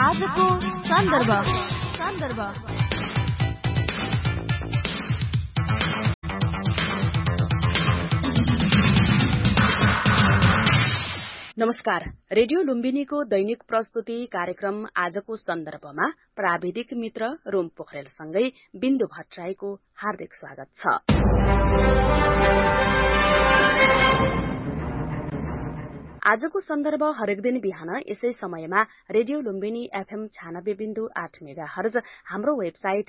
आजको सन्दर्भ नमस्कार। रेडियो लुम्बिनीको दैनिक प्रस्तुति कार्यक्रम आजको सन्दर्भमा प्राविधिक मित्र रोम पोखरेलसँगै बिन्दु भट्टराईको हार्दिक स्वागत छ। आजको सन्दर्भ हरेक दिन बिहान यसै समयमा रेडियो लुम्बिनी एफएम 96.8 मेगाहर्ज, हाम्रो वेबसाइट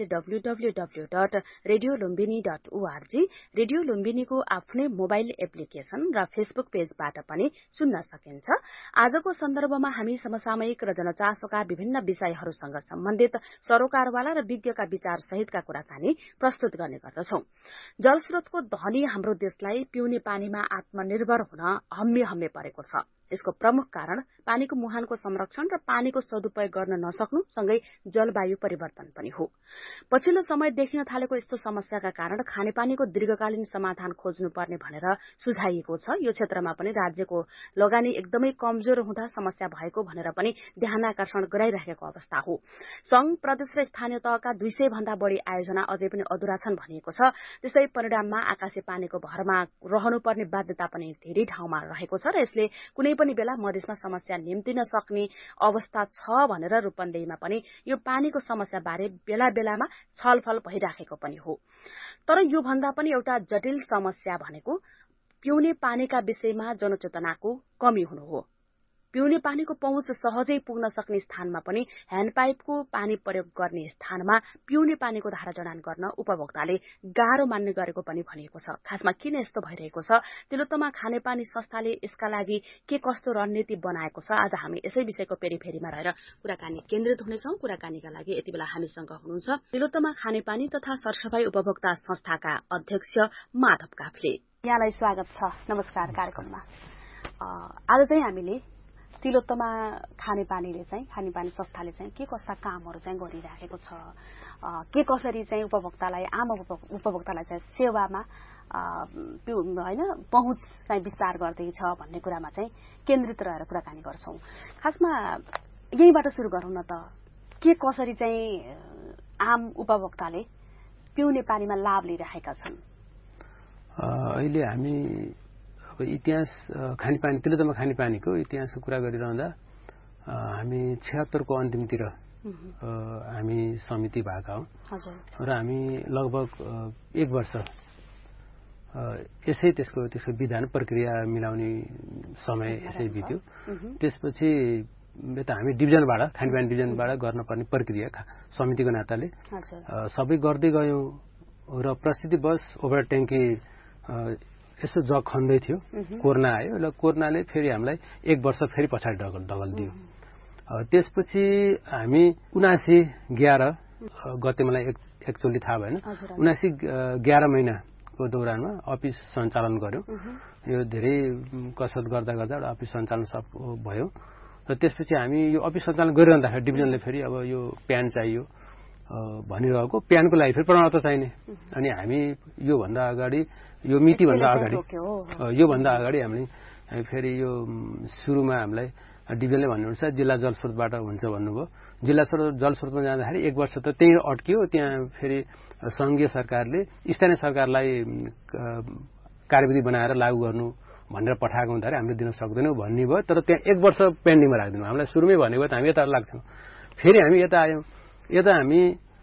www.radiolumbini.org, रेडियो लुम्बिनीको आफ्नै मोबाइल एप्लिकेशन र फेसबुक पेजबाट पनि सुन्न सकिन्छ। आजको सन्दर्भमा हामी समसामयिक र जनचासोका विभिन्न विषयहरूसँग सम्बन्धित सरोकारवाला र विज्ञका विचार सहितका कुराकानी प्रस्तुत गर्ने गर्दछौं। जलस्रोतको धनी हाम्रो देशलाई पिउने पानीमा आत्मनिर्भर हुन हम्मे परेको छ। यसको प्रमुख कारण पानीको मुहानको संरक्षण र पानीको सदुपयोग गर्न नसक्नु सँगै जलवायु परिवर्तन पनि हो। पछिल्लो समय देखिन थालेको यस्तो समस्याका कारण खानेपानीको दीर्घकालीन समाधान खोज्नुपर्ने भनेर सुझाइएको छ। यो क्षेत्रमा पनि राज्यको लगानी एकदमै कमजोर हुँदा समस्या भएको भनेर पनि ध्यानाकर्षण गराइरहेको अवस्था हो। संघ, प्रदेश र स्थानीय तहका 200 भन्दा बढ़ी आयोजना अझै पनि अधुरा छन् भनिएको छ। त्यसै परिणाममा आकाशे पानीको भरमा रहनुपर्ने बाध्यता पनि धेरै ठाउँमा रहेको छ र यसले कुनै पनि बेला मधेसमा समस्या निम्तिन सक्ने अवस्था छ भनेर रूपन्देहीमा पनि यो पानीको समस्या बारे बेला बेलामा छलफल भइराखेको पनि हो। तर यो भन्दा पनि एउटा जटिल समस्या भनेको पिउने पानीका विषयमा जनचेतनाको कमी हुनु हो। पिउने पानीको पहुँच सहजै पुग्न सक्ने स्थानमा पनि ह्यान्डपाइपको पानी प्रयोग गर्ने स्थानमा पिउने पानीको धारा जडान गर्न उपभोक्ताले गाह्रो मान्ने गरेको पनि भनिएको छ। खासमा किन यस्तो भइरहेको छ, तिलोत्तमा खानेपानी संस्थाले यसका लागि के कस्तो रणनीति बनाएको छ, आज हामी यसै विषयको पेरिफेरीमा रहेर कुराकानी केन्द्रित हुनेछौं। कुराकानीका लागि यति बेला हामीसँग हुनुहुन्छ तिलोत्तमा खानेपानी तथा सरसफाई उपभोक्ता संस्थाका अध्यक्ष माधव काफ्ले। यहाँलाई स्वागत छ। नमस्कार कार्यक्रममा। आज चाहिँ हामीले तिलोत्तमा खानेपानी संस्थाले चाहिँ के कस्ता कामहरू चाहिँ गरिराखेको छ, के कसरी चाहिँ उपभोक्तालाई आम उपभोक्तालाई चाहिँ सेवामा हैन पहुँच चाहिँ विस्तार गर्दैछ भन्ने कुरामा चाहिँ केन्द्रित रहेर कुराकानी गर्छौं। खासमा यहीबाट सुरु गरौं न त, के कसरी चाहिँ आम उपभोक्ताले पिउने पानीमा लाभ लिइरहेका छन्? अहिले हामी इतिहास खानेपानी तिलोत्तमा खानेपानीको इतिहासको कुरा गरिरहँदा हामी 76 को अन्तिमतिर हामी समिति भएका हौं र हामी लगभग 1 वर्ष यसै त्यसको विधान प्रक्रिया मिलाउने समय यसै बित्यो। त्यसपछि यता हामी डिभिजनबाट खानेपानी डिभिजनबाट गर्नुपर्ने प्रक्रिया समितिको नाताले सबै गर्दै गयौं र प्रस्थितिवश ओभर ट्याङ्की यसो जग खन्दै थियो। कोरोना आयो र कोरोनाले फेरि हामीलाई 1 वर्ष फेरि पछाडि ढगल्दियो। त्यसपछि हामी 79-11 गते, मलाई एक्चुअली थाहा भएन, 79-11 महिनाको दौरानमा अफिस सञ्चालन गर्यौं। यो धेरै कसरत गर्दा गर्दा अफिस सञ्चालन सब भयो र त्यसपछि हामी यो अफिस सञ्चालन गरिरहँदाखेरि डिभिजनले फेरि अब यो प्यान चाहियो भनिरहेको, प्यानको लागि फेरि प्रमाणपत्र चाहिने। अनि हामी योभन्दा अगाडि यो मितिभन्दा अगाडि हामीले फेरि यो सुरुमा हामीलाई डिभिजनले भन्नुहुन्छ जिल्ला जलस्रोतबाट हुन्छ भन्नुभयो। जिल्ला जलस्रोतमा जाँदाखेरि 1 वर्ष त त्यही अड्कियो। त्यहाँ फेरि संघीय सरकारले स्थानीय सरकारलाई कार्यविधि बनाएर लागू गर्नु भनेर पठाएको हुँदाखेरि हामीले दिन सक्दैनौँ भन्ने भयो। तर त्यहाँ 1 वर्ष पेन्डिङमा राखिदिनु। हामीलाई सुरुमै भनेको त हामी यता लाग्थ्यौँ। फेरि हामी यता आयौँ। यता हामी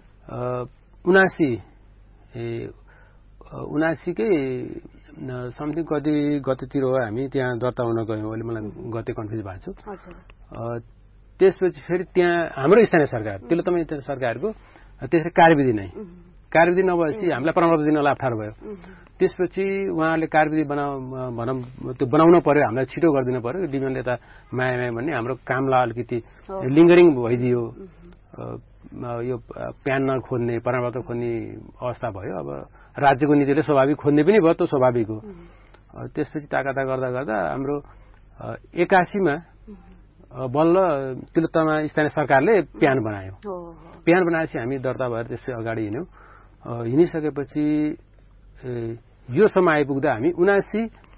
79कै समथिङ गतितिर हो हामी त्यहाँ दर्ता हुन गयौँ। अहिले मलाई गते कन्फ्युज भएको छु। त्यसपछि फेरि त्यहाँ हाम्रो स्थानीय सरकार तिलोत्तमा स्थानीय सरकारको त्यसरी कार्यविधि नभएपछि हामीलाई प्रमाणपत्र दिन अप्ठ्यारो भयो। त्यसपछि उहाँहरूले कार्यविधि त्यो बनाउन पर्यो, हामीलाई छिटो गरिदिनु पर्यो। डिभिजनले यता माया भन्ने हाम्रो कामलाई अलिकति लिङ्गरिङ भइदियो। यो प्यान नखोज्ने, प्रमाणपत्र खोज्ने अवस्था भयो। अब राज्यको नीतिले स्वाभाविक खोज्ने पनि भयो, त्यो स्वाभाविक हो। त्यसपछि ताकाता गर्दा हाम्रो 81मा बल्ल तिलोत्तमा स्थानीय सरकारले प्यान बनायो। प्यान बनाएपछि हामी दर्ता भएर त्यसै अगाडि हिँड्यौँ। हिँडिसकेपछि यो समय आइपुग्दा हामी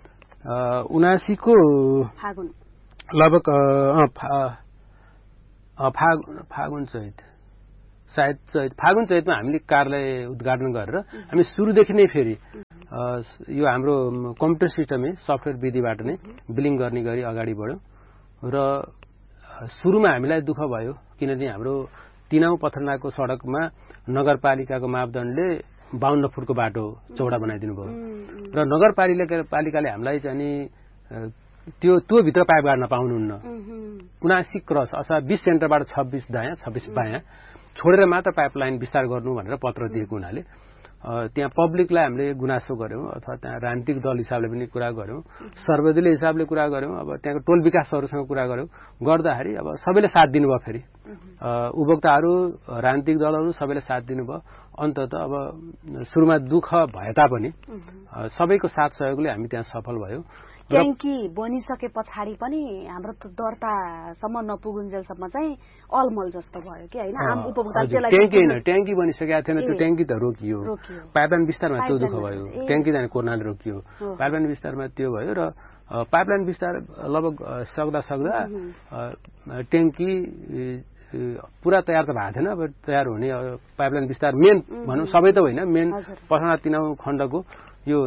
79 को लगभग फागुन चैत सायद फागुन चैतमा हामीले कार्यालय उद्घाटन गरेर हामी सुरुदेखि नै फेरि यो हाम्रो कम्प्युटर सिस्टमै सफ्टवेयर विधिबाट नै बिलिङ गर्ने गरी अगाडि बढ्यौं र सुरुमा हामीलाई दुःख भयो किनभने हाम्रो तिनाउ पथरनाको सडकमा नगरपालिकाको मापदण्डले 52 फुटको बाटो चौडा बनाइदिनु भयो र नगरपालिकाले हामीलाई चाहिँ त्यो भित्र पाइप गाड्न पाउनुहुन्न 79 क्रस अथवा 20 सेन्टरबाट 26 दायाँ 26 बायाँ छोडेर मात्र पाइपलाइन विस्तार गर्नु भनेर पत्र दिएको हुनाले त्यहाँ पब्लिकलाई हामीले गुनासो गर्यौं अथवा त्यहाँ राजनीतिक दल हिसाबले पनि कुरा गर्यौं सर्वदलीय हिसाबले कुरा गर्यौं अब त्यहाँको टोल विकासहरुसँग कुरा गर्यौं गर्दाखेरि अब सबैले साथ दिनुभयो फेरि उपभोक्ताहरू राजनीतिक दलहरू सबैले साथ दिनुभयो अन्ततः अब सुरुमा दुःख भए तापनि सबैको साथ सहयोगले हामी त्यहाँ सफल भयौं ट्याङ्की बनिसके पछाडि पनि हाम्रो दर्तासम्म नपुगुन्जेलसम्म चाहिँ अलमल जस्तो भयो कि हैन आम उपभोक्तालाई ट्याङ्की बनिसकेको थिएन त्यो ट्याङ्की त रोकियो पाइपलाइन विस्तारमा त्यो दुःख भयो ट्याङ्की जाने कोरोनाले रोकियो पाइपलाइन विस्तारमा त्यो भयो र पाइपलाइन विस्तार लगभग सक्दा ट्याङ्की पूरा तयार त भएको थिएन अब तयार हुने पाइपलाइन विस्तार मेन भनौं सबै त होइन मेन पसना तिनाउ खण्डको यो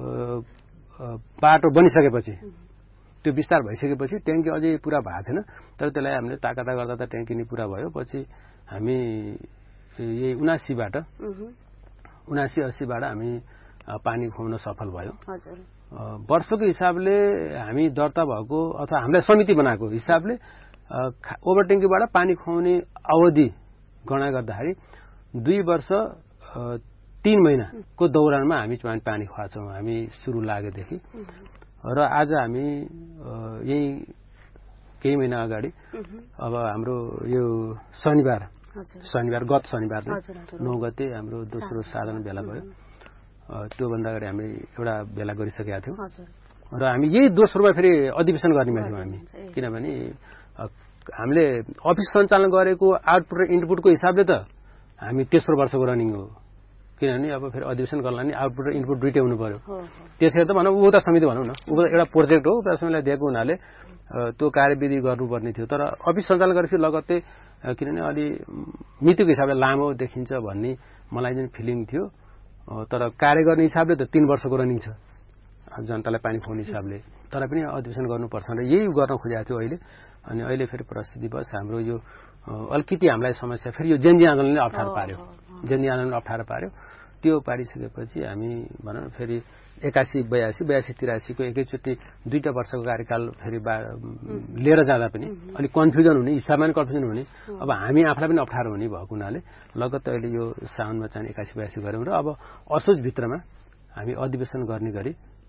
बाटो बनिसकेपछि त्यो विस्तार भइसकेपछि ट्याङ्की अझै पूरा भएको थिएन तर त्यसलाई हामीले ताकाता गर्दा त ट्याङ्की नै पूरा भयो पछि हामी यही 79 बाट 79-80 बाट हामी पानी खुवाउन सफल भयौं वर्षको हिसाबले हामी दर्ता भएको अथवा हामीलाई समिति बनाएको हिसाबले ओभर ट्याङ्कीबाट पानी खुवाउने अवधि गणना गर्दाखेरि 2 वर्ष 3 महिनाको दौरानमा हामी पानी खुवाछौं हामी सुरु लागेदेखि र आज हामी यही केही महिना अगाडि अब हाम्रो यो शनिबार गत शनिबार 9 गते हाम्रो दोस्रो साधारण भेला भयो त्यो भन्दा अगाडि हामी एउटा भेला गरिसकेका थियौं र हामी यही दोस्रोमा फेरि अधिवेशन गर्नेमा थियौं हामी किनभने हामीले अफिस सञ्चालन गरेको आउटपुट र इनपुटको हिसाबले त हामी तेस्रो वर्षको रनिङ हो किनभने अब फेरि अधिवेशन गर्नलाई नि आउटपुट र इनपुट दुईटै हुनु पर्यो त्यसैले त भनौं उपभोक्ता समिति भनौं न एउटा प्रोजेक्ट हो उपभोक्ता समितिलाई दिएको हुनाले त्यो कार्यविधि गर्नुपर्ने थियो तर अफिस सञ्चालन गरेपछि लगत्तै किनभने अलि मितिको हिसाबले लामो देखिन्छ भन्ने मलाई जुन फिलिङ थियो तर कार्य गर्ने हिसाबले त 3 वर्षको रनिङ छ जनतालाई पानी खुवाउने हिसाबले तर पनि अधिवेशन गर्नुपर्छ र यही गर्न खोजेको थियो अहिले अनि अहिले फेरि परिस्थिति बस हाम्रो यो अलिकति हामीलाई समस्या फेरि यो जेनजी आन्दोलनले अप्ठ्यारो पार्यो त्यो पारिसकेपछि हामी भनौं फेरि 81 82 83 को एकैचोटि 2टा वर्षको कार्यकाल फेरि लिएर जाँदा पनि अलि कन्फ्युजन हुने हिसाबमा पनि कन्फ्युजन हुने अब हामी आफूलाई पनि अप्ठ्यारो हुने भएको हुनाले लगत्तै अहिले यो साउनमा चाहिँ 81 82 गर्यौं र अब असोज भित्रमा हामी अधिवेशन गर्ने गरी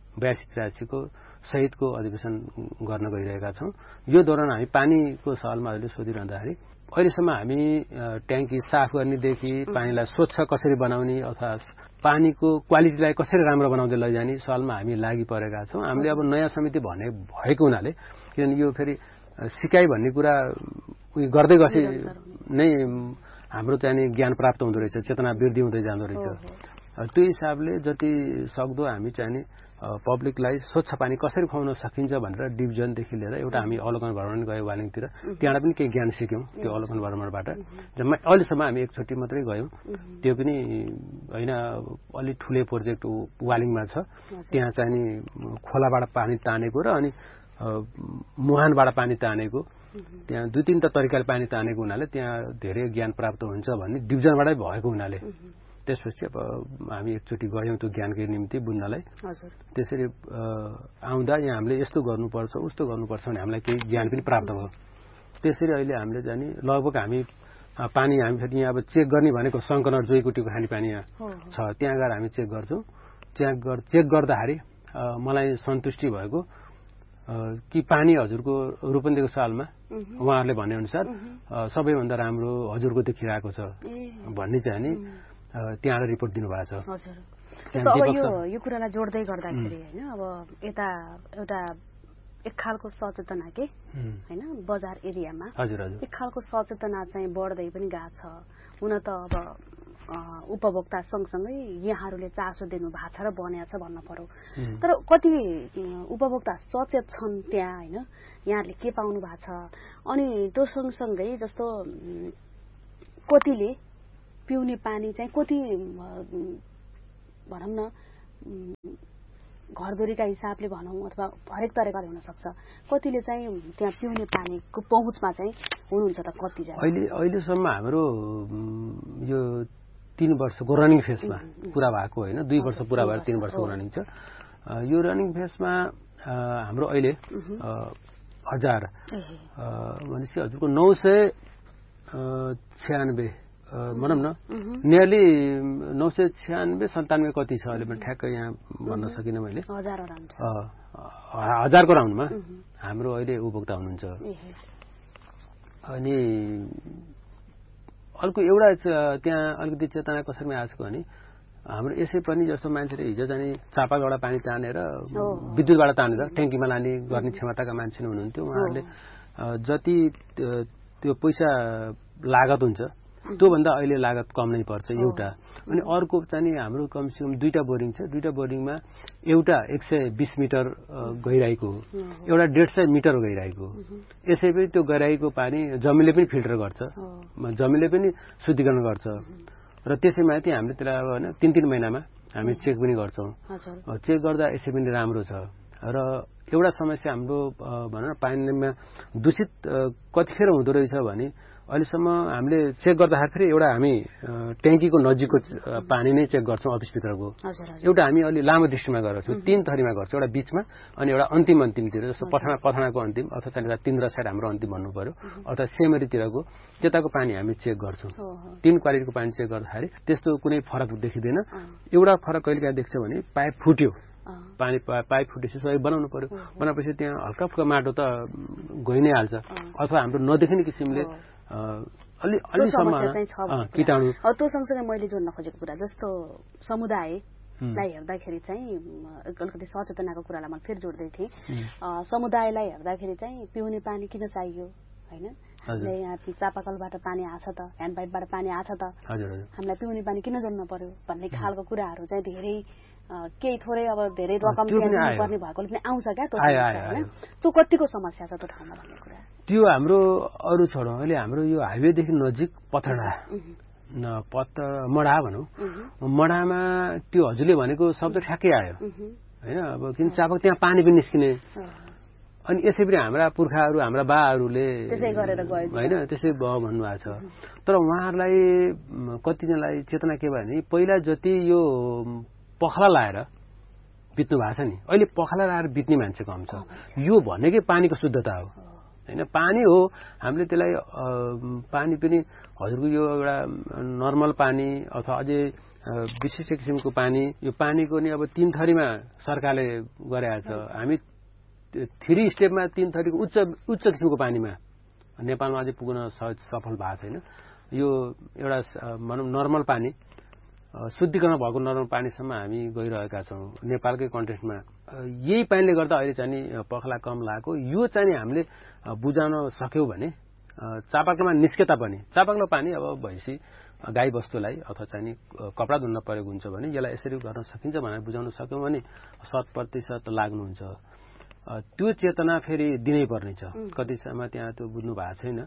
82 को सहितको अधिवेशन गर्न गइरहेका छौं यो दौरान हामी पानीको सवालमा अहिले सोधिरहँदाखेरि अहिलेसम्म हामी ट्याङ्की साफ गर्नेदेखि पानीलाई स्वच्छ कसरी बनाउने अथवा पानीको क्वालिटीलाई कसरी राम्रो बनाउँदै लैजाने सवालमा हामी लागि परेका छौं हामीले अब नयाँ समिति भएको हुनाले किनभने यो फेरि सिकाइ भन्ने कुरा गर्दै गए नै हाम्रो चाहिँ ज्ञान प्राप्त हुँदो रहेछ चेतना वृद्धि हुँदै जाँदो रहेछ त्यो हिसाबले जति सक्दो हामी चाहिँ पब्लिकलाई स्वच्छ पानी कसरी खुवाउन सकिन्छ भनेर डिभिजनदेखि लिएर एउटा हामी अवलोकन भ्रमण गयौं वालिङतिर त्यहाँबाट पनि केही ज्ञान सिक्यौं त्यो अवलोकन भ्रमणबाट जम्मा अहिलेसम्म हामी एकचोटि मात्रै गयौं त्यो पनि हैन अलि ठूले प्रोजेक्ट वालिङमा छ त्यहाँ चाहिँ खोलाबाट पानी तानेको र अनि मुहानबाट पानी तानेको त्यहाँ 2-3टा तरिकाले पानी तानेको हुनाले त्यहाँ धेरै ज्ञान प्राप्त हुन्छ भन्ने डिभिजनबाटै भएको हुनाले त्यसपछि अब हामी एकचोटि गयौं त्यो ज्ञानको निम्ति बुझ्नलाई त्यसरी आउँदा यहाँ हामीले यस्तो गर्नुपर्छ उस्तो गर्नुपर्छ भने हामीलाई केही ज्ञान पनि प्राप्त भयो त्यसरी अहिले हामीले जानी लगभग हामी पानी हामी फेरि यहाँ अब चेक गर्ने भनेको शंकरनगर जोइकुटीको खानेपानी छ त्यहाँ गएर हामी चेक गर्छौं चेक गर्दाखेरि मलाई सन्तुष्टि भएको कि पानी हजुरको रूपन्देहीको सालमा उहाँहरूले भने अनुसार सबैभन्दा राम्रो हजुरको देखिरहेको छ भन्ने चाहिँ नि त्यहाँ रिपोर्ट दिनुभएको छ अब यो कुरालाई जोड्दै गर्दाखेरि हैन अब यता एउटा एक खालको सचेतना के हैन बजार एरियामा हजुर एक खालको सचेतना चाहिँ बढ्दै पनि गएको छ हुन त अब उपभोक्ता सँगसँगै यहाँहरूले चासो दिनु भएको छ र बन्या छ भन्न पर्यो। तर कति उपभोक्ता सचेत छन् त्यहाँ होइन, यहाँहरूले के पाउनु भएको छ। अनि त्यो सँगसँगै जस्तो कतिले पिउने पानी चाहिँ कति भनौँ न घरधुरीका हिसाबले भनौँ अथवा हरेक तरिकाले हुन सक्छ, कतिले चाहिँ त्यहाँ पिउने पानीको पहुँचमा चाहिँ हुनुहुन्छ त कतिजना? अहिलेसम्म हाम्रो यो 3 वर्षको रनिङ फेजमा पुरा भएको होइन, 2 वर्ष पुरा भएर 3 वर्षको रनिङ छ। यो रनिङ फेजमा हाम्रो अहिले 1000 भनेपछि हजुरको 996 भनौँ न, नियरली 996-97 कति छ अहिले ठ्याक्कै यहाँ भन्न सकिनँ मैले। 1000को राउन्डमा हाम्रो अहिले उपभोक्ता हुनुहुन्छ। अनि अर्को एउटा त्यहाँ अलिकति चेतना कसरी आएको भने हाम्रो यसै पनि जस्तो मान्छेले हिजो जाने चापाबाट पानी तानेर विद्युतबाट तानेर ट्याङ्कीमा लाने गर्ने क्षमताका मान्छे हुनुहुन्थ्यो। उहाँहरूले जति त्यो पैसा लागत हुन्छ त्योभन्दा अहिले लागत कम नै पर्छ एउटा। अनि अर्को चाहिँ हाम्रो कमसेकम 2टा बोरिङ छ, 2टा बोरिङमा एउटा 120 मिटर गहिराईको हो, एउटा 150 मिटर गहिराईको। यसै पनि त्यो गहिराईको पानी जमिनले पनि फिल्टर गर्छ, जमिनले पनि शुद्धिकरण गर्छ र त्यसैमा चाहिँ हामीले त्यसलाई अब होइन 3-3 महिनामा हामी चेक पनि गर्छौँ। चेक गर्दा यसै पनि राम्रो छ। र एउटा समस्या हाम्रो भनौँ न पानीमा दूषित कतिखेर हुँदो रहेछ भने अहिलेसम्म हामीले चेक गर्दाखेरि फेरि एउटा हामी ट्याङ्कीको नजिकको पानी नै चेक गर्छौँ अफिसभित्रको, एउटा हामी अलि लामो दृष्टिमा गर्छौँ, 3 थरीमा गर्छौँ, एउटा बिचमा अनि एउटा अन्तिमतिर जस्तो पथानाको अन्तिम अथवा चाहिँ तिन्द्रा साइड हाम्रो अन्तिम भन्नु पर्यो अथवा सेमरीतिरको त्यताको पानी हामी चेक गर्छौँ। 3 क्वालिटीको पानी चेक गर्दाखेरि त्यस्तो कुनै फरक देखिँदैन। एउटा फरक कहिले काहीँ देख्छ भने पाइप फुट्यो, पानी पाइप फुटेपछि सही बनाउनु पर्यो, बनाएपछि त्यहाँ हल्का फुल्का माटो त गइ नै हाल्छ अथवा हाम्रो नदेखिने किसिमले कीटाणु। त्यो सँगसँगै मैले जोड्न खोजेको कुरा जस्तो समुदायलाई हेर्दाखेरि चाहिँ अलिकति सचेतनाको कुरालाई मैले फेरि जोड्दै थिएँ। समुदायलाई हेर्दाखेरि चाहिँ पिउने पानी किन चाहियो होइन, यहाँ चापाकलबाट पानी आछ त, ह्यान्ड पाइपबाट पानी आछ त, हामीलाई पिउने पानी किन जोड्नु पर्यो भन्ने खालको कुराहरू चाहिँ धेरै केही थोरै अब धेरै रकम दिनुपर्ने भएकोले पनि आउँछ क्या त्यो होइन। त्यो कतिको समस्या छ त्यो ठाउँमा भन्ने कुरा? त्यो हाम्रो अरू छोडौँ, अहिले हाम्रो यो हाइवेदेखि नजिक पथडा मडा भनौँ, मडामा त्यो हजुरले भनेको शब्द ठ्याक्कै आयो होइन। अब किन चापाक त्यहाँ पानी पनि निस्किने अनि यसै पनि हाम्रा पुर्खाहरू हाम्रा बाहरूले होइन त्यसै भयो भन्नुभएको छ। तर उहाँहरूलाई कतिजनालाई चेतना के भयो भने पहिला जति यो पखला लाएर बित्नु भएको छ नि, अहिले पखला लाएर बित्ने मान्छे कम छ। यो भनेकै पानीको शुद्धता हो होइन, पानी हो। हामीले त्यसलाई पानी पनि हजुरको यो एउटा नर्मल पानी अथवा अझै विशिष्ट किसिमको पानी, यो पानीको नि अब 3 थरीमा सरकारले गरेको छ। हामी 3 स्टेपमा 3 थरीको उच्च किसिमको पानीमा नेपालमा अझै पुग्न सफल भएको छैन। यो एउटा भनौँ नर्मल पानी, शुद्धिकरण भएको नर्मल पानीसम्म हामी गइरहेका छौँ नेपालकै कन्टेक्स्टमा। यही पानीले गर्दा अहिले चाहिँ पखला कम लागेको। यो चाहिँ हामीले बुझाउन सक्यौँ भने चापाकलमा निस्के तापनि चापाकलो पानी अब भैँसी गाई बस्तुलाई अथवा चाहिँ कपडा धुन्न प्रयोग हुन्छ भने यसलाई यसरी गर्न सकिन्छ भनेर बुझाउन सक्यौँ भने 100% लाग्नुहुन्छ। त्यो चेतना फेरि दिनै पर्ने छ। कतिसम्म त्यहाँ त्यो बुझ्नु भएको छैन।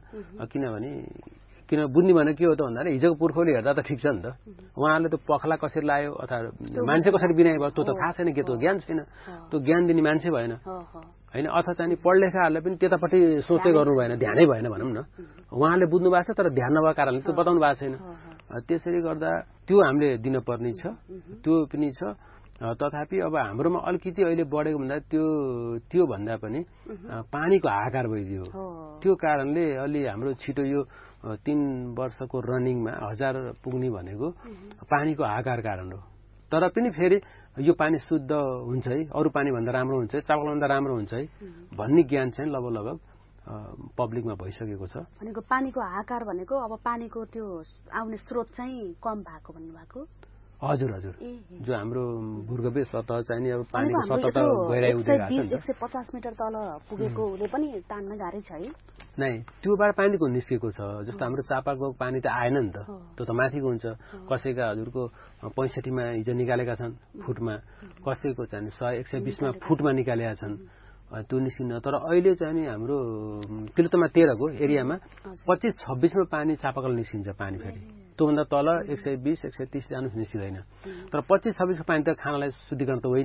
किन बुझ्ने भने के हो त भन्दा हिजोको पुर्खौली हेर्दा त ठिक छ नि त, उहाँहरूले त पखला कसरी लायो अथवा मान्छे कसरी बिनाइ भयो त्यो त थाहा छैन, के त्यो ज्ञान छैन, त्यो ज्ञान दिने मान्छे भएन होइन। अथवा चाहिँ पढलेखाहरूले पनि त्यतापट्टि सोचै गर्नु भएन, ध्यानै भएन भनौँ न। उहाँहरूले बुझ्नु भएको छ तर ध्यान नभएको कारणले त्यो बताउनु भएको छैन। त्यसरी गर्दा त्यो हामीले दिनुपर्ने छ, त्यो पनि छ। तथापि अब हाम्रोमा अलिकति अहिले बढेको भन्दा त्यो भन्दा पनि पानीको हाहाकार भइदियो। त्यो कारणले अलि हाम्रो छिटो यो 3 वर्षको रनिङमा 1000 पुग्ने भनेको पानीको हाहाकार कारण हो। तर पनि फेरि यो पानी शुद्ध हुन्छ है, अरू पानी भन्दा राम्रो हुन्छ है, चापाकलभन्दा राम्रो हुन्छ है भन्ने ज्ञान चाहिँ लगभग पब्लिकमा भइसकेको छ। भनेको पानीको हाहाकार भनेको अब पानीको त्यो आउने स्रोत चाहिँ कम भएको भन्नुभएको हजुर हजुर जो हाम्रो भूगर्भीय सतह चाहिँ नि अब पानीको सतह त गहिराई उठ्दै गएको छ 150 मिटर तल पुगेकोले पनि तान्न गाह्रै छ है नै त्योबाट पानीको निस्केको छ जस्तो हाम्रो चापाको पानी त आएन नि त त्यो त माथिको हुन्छ कसैका हजुरको 65 मा हिजो निकालेका छन् फुटमा कसैको चाहिँ 100 120 मा फुटमा निकालेका छन् त्यो निस्किन तर अहिले चाहिँ नि हाम्रो तिलोत्तमा 13 को एरियामा 25-26 मा पानी चापाकल निस्किन्छ पानी फेरि त्योभन्दा तल 120 130 जानु निस्किँदैन तर 25-26 को पानी त खानालाई शुद्धिकरण त होइन